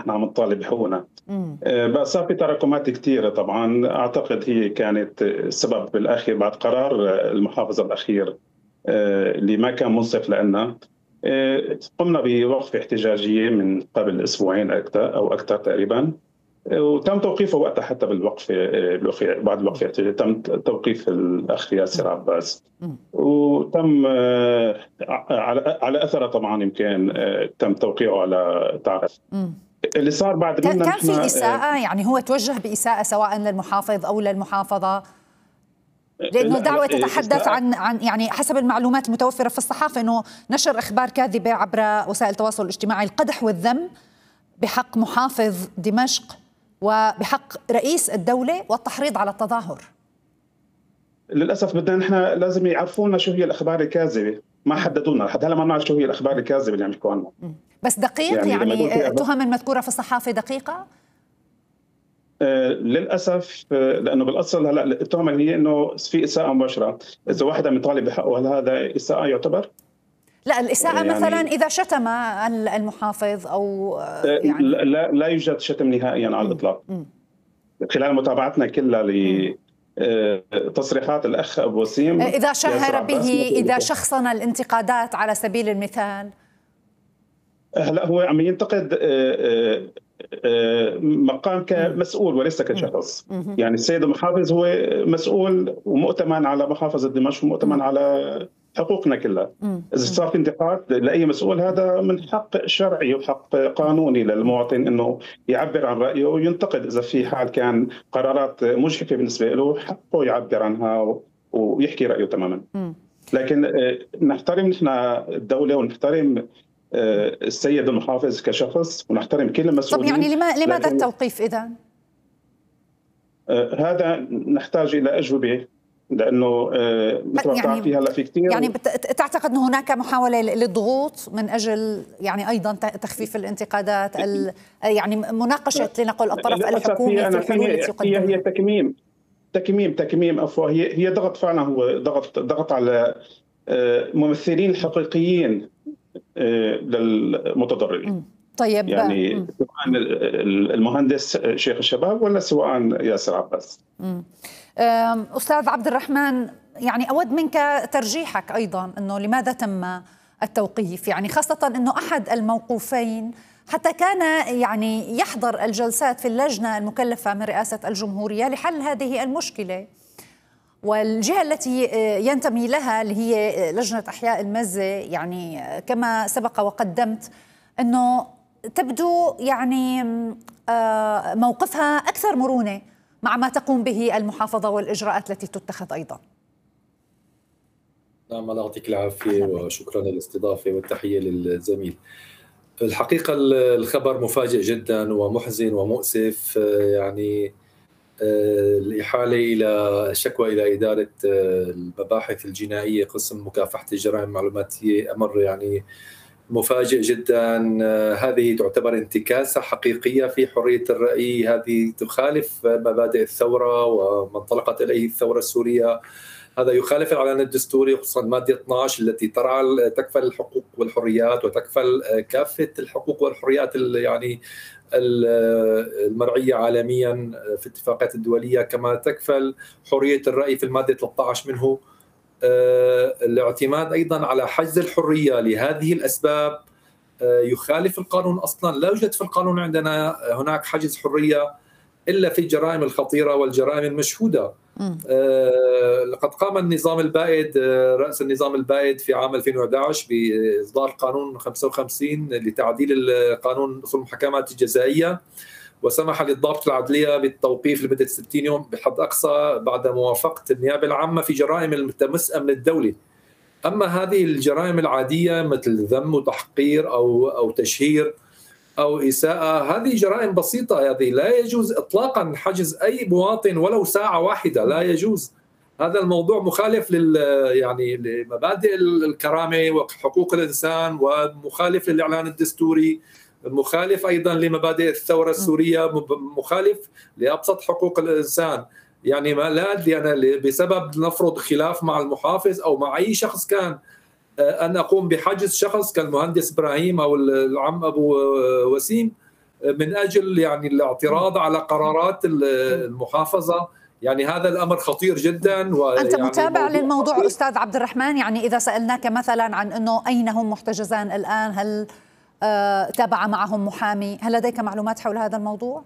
نحن عم نطالب بحقوقنا. بقى صار في تراكمات كثيره، طبعا اعتقد هي كانت السبب بالاخير بعد قرار المحافظ الاخير اللي ما كان منصف لنا. قمنا بوقفه احتجاجيه من قبل اسبوعين او اكثر تقريبا، وتم توقيفه وقتها حتى بالوقفه بعد الوقفه الاحتجاجيه تم توقيف الاخ ياسر عباس، وتم على اثره طبعا يمكن تم توقيعه على تعرف. اللي صار بعد منا كان في إساءة، يعني هو توجه بإساءة سواء للمحافظ أو للمحافظة، لأنه الدعوة تتحدث عن يعني حسب المعلومات المتوفرة في الصحافة أنه نشر إخبار كاذبة عبر وسائل التواصل الاجتماعي، القدح والذم بحق محافظ دمشق وبحق رئيس الدولة والتحريض على التظاهر. للأسف بدنا نحن لازم يعرفونا شو هي الأخبار الكاذبة، ما حددونا لحد هلا، ما نعرف شو هي الأخبار الكاذبة اللي عم يحكوا عنها. بس دقيق يعني التهم المذكورة في الصحافة دقيقة؟ للأسف لأنه بالأصل هلا التهمة هي إنه في إساءة مباشرة، إذا واحد عم يطالب بحقه هل هذا إساءة يعتبر؟ لا، الإساءة يعني مثلا إذا شتم المحافظ أو يعني لا يوجد شتم نهائيا على الإطلاق. خلال متابعتنا كلها تصريحات الأخ أبو وسيم، إذا شهر به، إذا شخصن الانتقادات على سبيل المثال. هلا هو عم ينتقد مقام كمسؤول وليس كشخص. يعني السيد المحافظ هو مسؤول ومؤتمن على محافظة دمشق ومؤتمن على حقوقنا كلها. إذا صار في انتقاد لأي مسؤول هذا من حق شرعي وحق قانوني للمواطن إنه يعبر عن رأيه وينتقد. إذا في حال كان قرارات مجحفة بالنسبة له حقه يعبر عنها ويحكي رأيه تماما. لكن نحترم نحن الدولة ونحترم السيد المحافظ كشخص ونحترم كل المسؤولين. طب يعني لماذا التوقيف إذا؟ هذا نحتاج إلى أجوبة، لأنه مثل ما بتعرفي هلا في كثير. يعني تعتقد أن هناك محاولة للضغوط من أجل يعني أيضا تخفيف الانتقادات، يعني مناقشة لنقل الطرف الحكومي في الحلول التي يقدمها؟ هي تكميم أفواه، هي ضغط فعلا، هو ضغط على ممثلين حقيقيين للمتضررين. طيب يعني سواء المهندس شيخ الشباب ولا سواء ياسر عباس. أستاذ عبد الرحمن، يعني أود منك ترجيحك أيضا أنه لماذا تم التوقيف، يعني خاصة أنه أحد الموقوفين حتى كان يعني يحضر الجلسات في اللجنة المكلفة من رئاسة الجمهورية لحل هذه المشكلة، والجهة التي ينتمي لها اللي هي لجنة أحياء المزة، يعني كما سبق وقدمت أنه تبدو يعني موقفها أكثر مرونة مع ما تقوم به المحافظة والإجراءات التي تتخذ أيضا. نعم، الله يعطيك العافية وشكرا للاستضافة والتحية للزميل. الحقيقة الخبر مفاجئ جدا ومحزن ومؤسف. يعني الإحالة إلى الشكوى إلى إدارة المباحث الجنائية قسم مكافحة الجرائم المعلوماتية أمر يعني مفاجئ جدا. هذه تعتبر انتكاسة حقيقية في حرية الرأي، هذه تخالف مبادئ الثورة وما انطلقت إليه الثورة السورية. هذا يخالف الإعلان الدستوري خصوصا المادة 12 التي تكفل الحقوق والحريات وتكفل كافة الحقوق والحريات يعني المرعية عالميا في الاتفاقات الدولية، كما تكفل حرية الرأي في المادة 13 منه. الاعتماد أيضا على حجز الحرية لهذه الأسباب يخالف القانون أصلا. لا يوجد في القانون عندنا هناك حجز حرية إلا في الجرائم الخطيرة والجرائم المشهودة. لقد قام النظام البائد، رأس النظام البائد في عام 2011 بإصدار قانون 55 لتعديل قانون أصول المحاكمات الجزائية، وسمح للضابط العدلية بالتوقيف لمدة 60 يوم بحد أقصى بعد موافقة النيابة العامة في جرائم تمس أمن الدولة. أما هذه الجرائم العادية مثل ذم وتحقير أو تشهير أو إساءة، هذه جرائم بسيطة. هذه لا يجوز إطلاقا حجز أي مواطن ولو ساعة واحدة، لا يجوز. هذا الموضوع مخالف يعني لمبادئ الكرامة وحقوق الإنسان، ومخالف للإعلان الدستوري، مخالف أيضا لمبادئ الثورة السورية، مخالف لأبسط حقوق الإنسان. يعني ما لا أنا بسبب نفرض خلاف مع المحافظ أو مع أي شخص كان أن أقوم بحجز شخص كالمهندس إبراهيم أو العم أبو وسيم، من أجل يعني الاعتراض على قرارات المحافظة. يعني هذا الأمر خطير جدا. أنت متابع للموضوع أستاذ عبد الرحمن؟ يعني إذا سألناك مثلا عن أنه أين هم محتجزان الآن، هل تابع معهم محامي؟ هل لديك معلومات حول هذا الموضوع؟